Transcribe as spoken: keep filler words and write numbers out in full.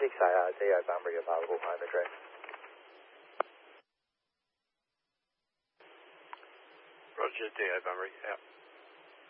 six I R, D O Bunbury available, home address. Roger, D O Bunbury, out.